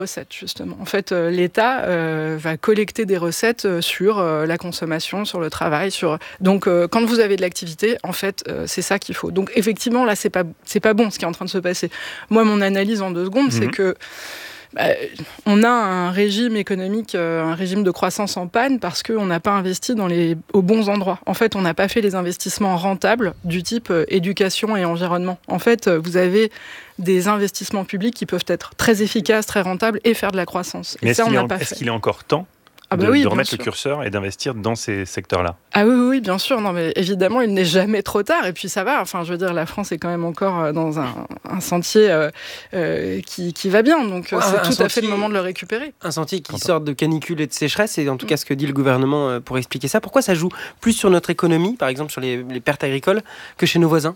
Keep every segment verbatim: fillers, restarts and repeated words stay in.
Recettes, justement. En fait, euh, l'État euh, va collecter des recettes euh, sur euh, la consommation, sur le travail. Sur... Donc, euh, quand vous avez de l'activité, en fait, euh, c'est ça qu'il faut. Donc, effectivement, là, c'est pas, c'est pas bon ce qui est en train de se passer. Moi, mon analyse en deux secondes, mmh. c'est que bah, on a un régime économique, euh, un régime de croissance en panne parce qu'on n'a pas investi dans les, aux bons endroits. En fait, on n'a pas fait les investissements rentables du type euh, éducation et environnement. En fait, euh, vous avez des investissements publics qui peuvent être très efficaces, très rentables et faire de la croissance. Mais et est-ce, ça, qu'il, on est n'a pas est-ce fait. qu'il est encore temps Ah bah de, oui, de remettre sûr. le curseur et d'investir dans ces secteurs-là? Ah oui, oui, oui, bien sûr. Non, mais évidemment, il n'est jamais trop tard. Et puis ça va. Enfin, je veux dire, la France est quand même encore dans un, un sentier euh, euh, qui, qui va bien. Donc, ouais, c'est tout sentier, à fait le moment de le récupérer. Un sentier qui Content. sort de canicule et de sécheresse. C'est en tout cas ce que dit le gouvernement pour expliquer ça. Pourquoi ça joue plus sur notre économie, par exemple sur les, les pertes agricoles, que chez nos voisins?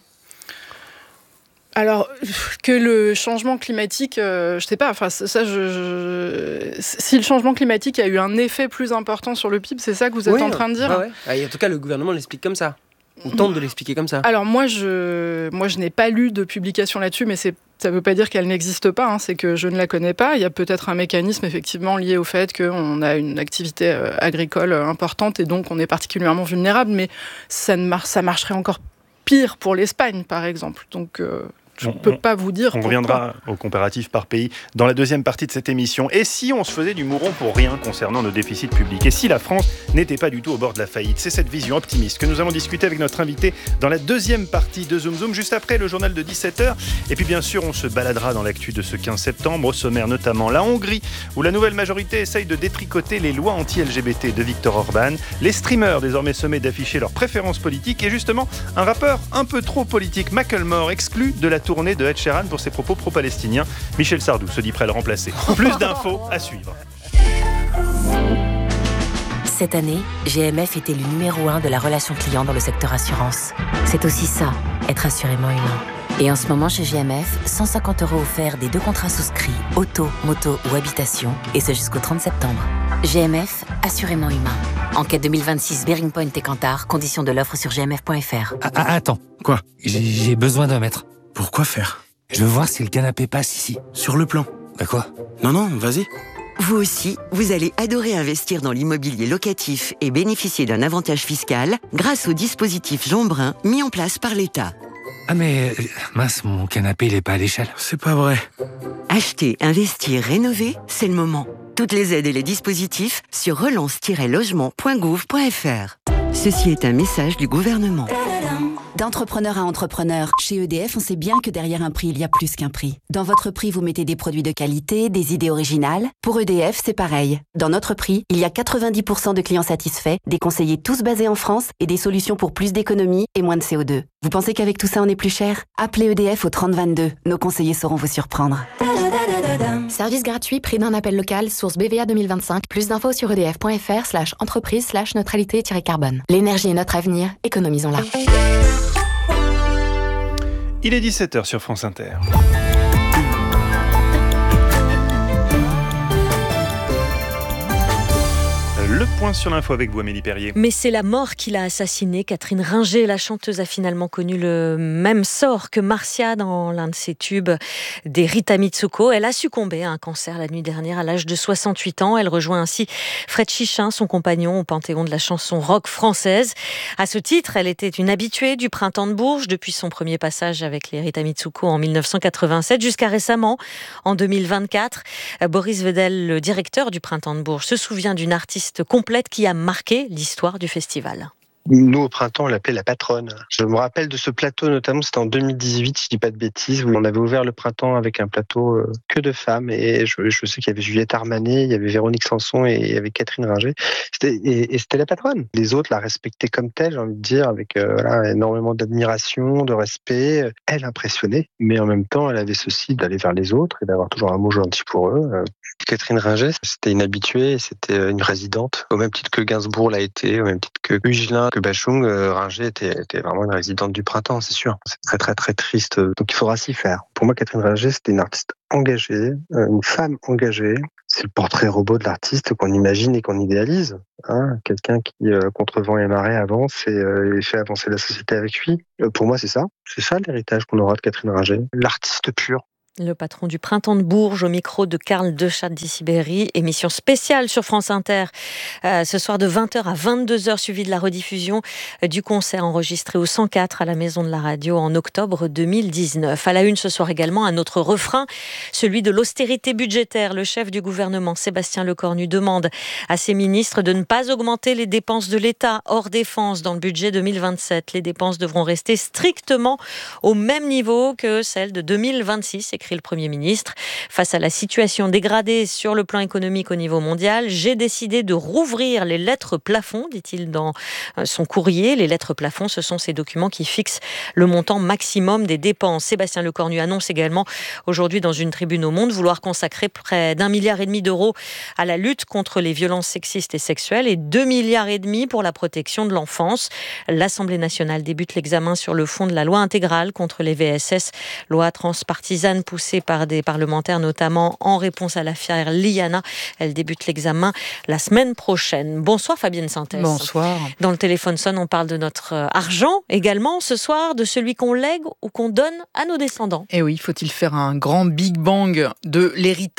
Alors, que le changement climatique, euh, je sais pas, enfin, ça, je, je... si le changement climatique a eu un effet plus important sur le P I B, c'est ça que vous êtes oui, en train de dire? bah ouais. Ah, en tout cas, le gouvernement l'explique comme ça, ou tente de l'expliquer comme ça. Alors, moi, je, moi, je n'ai pas lu de publication là-dessus, mais c'est... ça ne veut pas dire qu'elle n'existe pas, hein, c'est que je ne la connais pas. Il y a peut-être un mécanisme effectivement lié au fait qu'on a une activité euh, agricole importante et donc on est particulièrement vulnérable, mais ça, ne mar- ça marcherait encore pire pour l'Espagne, par exemple. Donc... Euh Je ne peux pas vous dire. On pourquoi. reviendra au comparatif par pays dans la deuxième partie de cette émission. Et si on se faisait du mouron pour rien concernant nos déficits publics? Et si la France n'était pas du tout au bord de la faillite? C'est cette vision optimiste que nous allons discuter avec notre invité dans la deuxième partie de Zoom Zoom, juste après le journal de dix-sept heures. Et puis bien sûr, on se baladera dans l'actu de ce quinze septembre, au sommaire notamment la Hongrie, où la nouvelle majorité essaye de détricoter les lois anti-L G B T de Viktor Orban, les streamers désormais sommés d'afficher leurs préférences politiques, et justement, un rappeur un peu trop politique, Macklemore, exclu de la tournée de Ed Sheeran pour ses propos pro-palestiniens. Michel Sardou se dit prêt à le remplacer. Plus d'infos à suivre. Cette année, G M F était le numéro un de la relation client dans le secteur assurance. C'est aussi ça, être assurément humain. Et en ce moment, chez G M F, cent cinquante euros offerts des deux contrats souscrits, auto, moto ou habitation, et ce jusqu'au trente septembre. G M F, assurément humain. Enquête deux mille vingt-six, Bearing Point et Kantar, conditions de l'offre sur g m f point f r. Ah, ah, attends, quoi? J'ai, j'ai besoin d'un mètre. Pourquoi faire? Je veux voir si le canapé passe ici. Sur le plan. Bah quoi? Non, non, vas-y. Vous aussi, vous allez adorer investir dans l'immobilier locatif et bénéficier d'un avantage fiscal grâce au dispositif Jean Brun mis en place par l'État. Ah mais, mince, mon canapé, il est pas à l'échelle. C'est pas vrai. Acheter, investir, rénover, c'est le moment. Toutes les aides et les dispositifs sur relance tiret logement point gouv point f r. Ceci est un message du gouvernement. D'entrepreneur à entrepreneur, chez E D F, on sait bien que derrière un prix, il y a plus qu'un prix. Dans votre prix, vous mettez des produits de qualité, des idées originales. Pour E D F, c'est pareil. Dans notre prix, il y a quatre-vingt-dix pour cent de clients satisfaits, des conseillers tous basés en France et des solutions pour plus d'économie et moins de C O deux. Vous pensez qu'avec tout ça, on est plus cher? Appelez E D F au trente vingt-deux. Nos conseillers sauront vous surprendre. Service gratuit, prix d'un appel local, source B V A deux mille vingt-cinq. Plus d'infos sur edf.fr slash entreprise slash neutralité-carbone. L'énergie est notre avenir, économisons-la. Il est dix-sept heures sur France Inter. Le point sur l'info avec vous, Amélie Perrier. Mais c'est la mort qui l'a assassinée. Catherine Ringer, la chanteuse, a finalement connu le même sort que Marcia dans l'un de ses tubes des Rita Mitsuko. Elle a succombé à un cancer la nuit dernière à l'âge de soixante-huit ans. Elle rejoint ainsi Fred Chichin, son compagnon, au panthéon de la chanson rock française. À ce titre, elle était une habituée du Printemps de Bourges depuis son premier passage avec les Rita Mitsuko en dix-neuf cent quatre-vingt-sept jusqu'à récemment, en deux mille vingt-quatre. Boris Vedel, le directeur du Printemps de Bourges, se souvient d'une artiste complète qui a marqué l'histoire du festival. Nous, au printemps, on l'appelait la patronne. Je me rappelle de ce plateau, notamment, c'était en deux mille dix-huit, si je dis pas de bêtises, où on avait ouvert le printemps avec un plateau euh, que de femmes. Et je, je sais qu'il y avait Juliette Armanet, il y avait Véronique Sanson et il y avait Catherine Ringer. C'était, et, et c'était la patronne. Les autres la respectaient comme telle, j'ai envie de dire, avec euh, voilà, énormément d'admiration, de respect. Elle impressionnait, mais en même temps, elle avait ceci d'aller vers les autres et d'avoir toujours un mot gentil pour eux. Catherine Ringer, c'était une habituée, c'était une résidente, au même titre que Gainsbourg l'a été, au même titre que Hugelin, que Bachung. Ringer était, était vraiment une résidente du printemps, c'est sûr. C'est très très très triste, donc il faudra s'y faire. Pour moi, Catherine Ringer, c'était une artiste engagée, une femme engagée. C'est le portrait robot de l'artiste qu'on imagine et qu'on idéalise. Hein, quelqu'un qui, euh, contre vent et marée, avance et, euh, et fait avancer la société avec lui. Euh, pour moi, c'est ça. C'est ça l'héritage qu'on aura de Catherine Ringer. L'artiste pur. Le patron du Printemps de Bourges au micro de Karl Dechat d'Issy-Berry. Émission spéciale sur France Inter euh, ce soir de vingt heures à vingt-deux heures, suivi de la rediffusion euh, du concert enregistré au cent quatre à la Maison de la Radio en octobre deux mille dix-neuf. À la une ce soir également un autre refrain, celui de l'austérité budgétaire. Le chef du gouvernement, Sébastien Lecornu, demande à ses ministres de ne pas augmenter les dépenses de l'État hors défense dans le budget deux mille vingt-sept. Les dépenses devront rester strictement au même niveau que celles de deux mille vingt-six, écrit le Premier ministre. Face à la situation dégradée sur le plan économique au niveau mondial, j'ai décidé de rouvrir les lettres plafonds, dit-il dans son courrier. Les lettres plafonds, ce sont ces documents qui fixent le montant maximum des dépenses. Sébastien Lecornu annonce également aujourd'hui dans une tribune au Monde vouloir consacrer près d'un milliard et demi d'euros à la lutte contre les violences sexistes et sexuelles et deux milliards et demi pour la protection de l'enfance. L'Assemblée nationale débute l'examen sur le fond de la loi intégrale contre les V S S, loi transpartisane poussée par des parlementaires, notamment en réponse à l'affaire Liana. Elle débute l'examen la semaine prochaine. Bonsoir Fabienne Sintès. Bonsoir. Dans le téléphone sonne, on parle de notre argent également ce soir, de celui qu'on lègue ou qu'on donne à nos descendants. Et oui, faut-il faire un grand big bang de l'héritage ?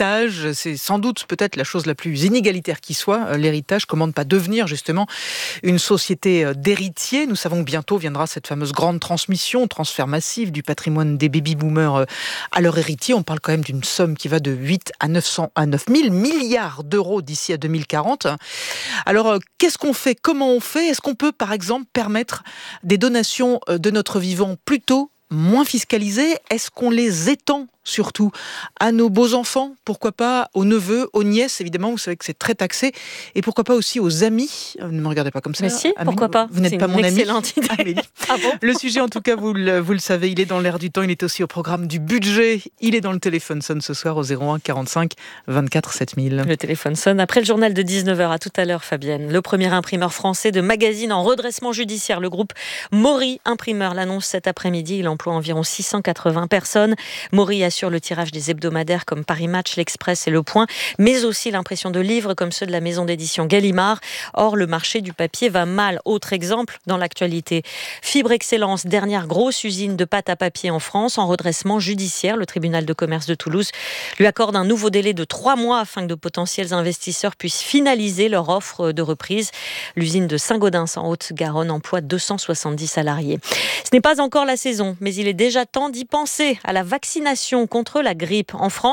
C'est sans doute peut-être la chose la plus inégalitaire qui soit, l'héritage. Comment ne pas devenir justement une société d'héritiers ? Nous savons que bientôt viendra cette fameuse grande transmission, transfert massif du patrimoine des baby-boomers à leur héritier. On parle quand même d'une somme qui va de huit à neuf cents à neuf mille milliards d'euros d'ici à deux mille quarante. Alors, qu'est-ce qu'on fait ? Comment on fait ? Est-ce qu'on peut, par exemple, permettre des donations de notre vivant plus tôt, moins fiscalisées ? Est-ce qu'on les étend surtout à nos beaux-enfants, pourquoi pas aux neveux, aux nièces, évidemment, vous savez que c'est très taxé, et pourquoi pas aussi aux amis. Ne me regardez pas comme ça. Mais si, Amélie, pourquoi pas. Vous n'êtes c'est pas mon ami. Excellente idée. Amélie. Ah bon ? Le sujet, en tout cas, vous le, vous le savez, il est dans l'air du temps, il est aussi au programme du budget. Il est dans le téléphone sonne ce soir au zéro un quarante-cinq vingt-quatre sept mille. Le téléphone sonne après le journal de dix-neuf heures. À tout à l'heure, Fabienne. Le premier imprimeur français de magazines en redressement judiciaire, le groupe Maury Imprimeur, l'annonce cet après-midi. Il emploie environ six cent quatre-vingts personnes. Maury assure le tirage des hebdomadaires comme Paris Match, l'Express et Le Point, mais aussi l'impression de livres comme ceux de la maison d'édition Gallimard. Or, le marché du papier va mal. Autre exemple dans l'actualité. Fibre Excellence, dernière grosse usine de pâte à papier en France, en redressement judiciaire. Le tribunal de commerce de Toulouse lui accorde un nouveau délai de trois mois afin que de potentiels investisseurs puissent finaliser leur offre de reprise. L'usine de Saint-Gaudens en Haute-Garonne emploie deux cent soixante-dix salariés. Ce n'est pas encore la saison, mais il est déjà temps d'y penser à la vaccination contre la grippe. En France,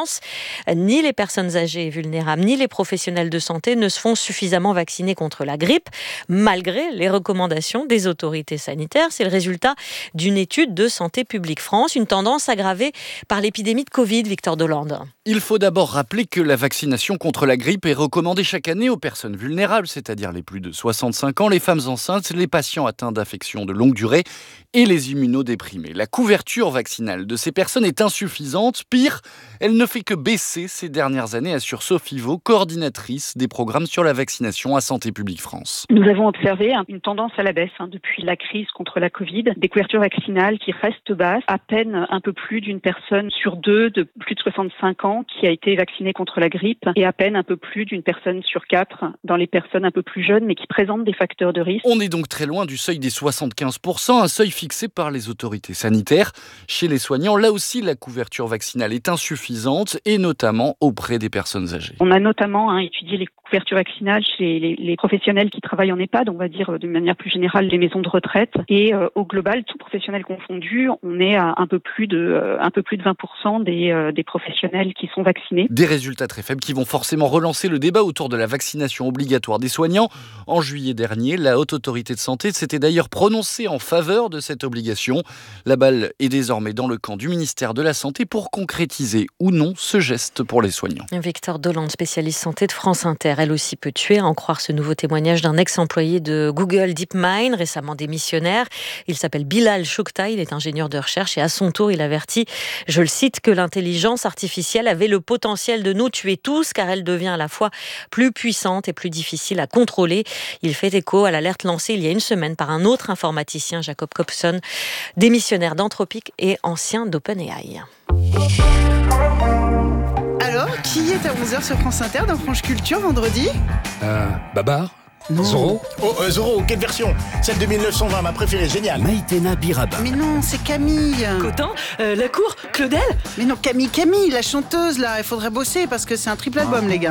ni les personnes âgées et vulnérables, ni les professionnels de santé ne se font suffisamment vacciner contre la grippe, malgré les recommandations des autorités sanitaires. C'est le résultat d'une étude de Santé publique France, une tendance aggravée par l'épidémie de Covid, Victor Dolande. Il faut d'abord rappeler que la vaccination contre la grippe est recommandée chaque année aux personnes vulnérables, c'est-à-dire les plus de soixante-cinq ans, les femmes enceintes, les patients atteints d'affections de longue durée et les immunodéprimés. La couverture vaccinale de ces personnes est insuffisante. Pire, elle ne fait que baisser ces dernières années, assure Sophie Vaux, coordinatrice des programmes sur la vaccination à Santé publique France. Nous avons observé une tendance à la baisse hein, depuis la crise contre la Covid, des couvertures vaccinales qui restent basses, à peine un peu plus d'une personne sur deux de plus de soixante-cinq ans qui a été vaccinée contre la grippe et à peine un peu plus d'une personne sur quatre dans les personnes un peu plus jeunes mais qui présentent des facteurs de risque. On est donc très loin du seuil des soixante-quinze pour cent, un seuil fixé par les autorités sanitaires. Chez les soignants, là aussi, la couverture vaccinale est insuffisante et notamment auprès des personnes âgées. On a notamment hein, étudié les couvertures vaccinales chez les, les professionnels qui travaillent en EHPAD, on va dire de manière plus générale les maisons de retraite. Et euh, au global, tout professionnel confondu, on est à un peu plus de, euh, un peu plus de vingt pour cent des, euh, des professionnels qui sont vaccinés. Des résultats très faibles qui vont forcément relancer le débat autour de la vaccination obligatoire des soignants. En juillet dernier, la Haute Autorité de Santé s'était d'ailleurs prononcée en faveur de cette obligation. La balle est désormais dans le camp du ministère de la Santé pour concrétiser ou non ce geste pour les soignants. Victor Dolande, spécialiste santé de France Inter. Elle aussi peut tuer, à en croire ce nouveau témoignage d'un ex-employé de Google DeepMind, récemment démissionnaire. Il s'appelle Bilal Choukta, il est ingénieur de recherche et à son tour, il avertit, je le cite, que l'intelligence artificielle avait le potentiel de nous tuer tous car elle devient à la fois plus puissante et plus difficile à contrôler. Il fait écho à l'alerte lancée il y a une semaine par un autre informaticien, Jacob Kopson, démissionnaire d'Anthropic et ancien d'OpenAI. Alors, qui est à onze heures sur France Inter dans Franche Culture vendredi ? Euh, Babar ? Non. Zorro. Oh, euh, Zorro, quelle version? Celle de mille neuf cent vingt, ma préférée, géniale. Maïtena Biraba. Mais non, c'est Camille. Cotin, euh, la cour, Claudel. Mais non, Camille, Camille, la chanteuse, là. Il faudrait bosser parce que c'est un triple album, les gars.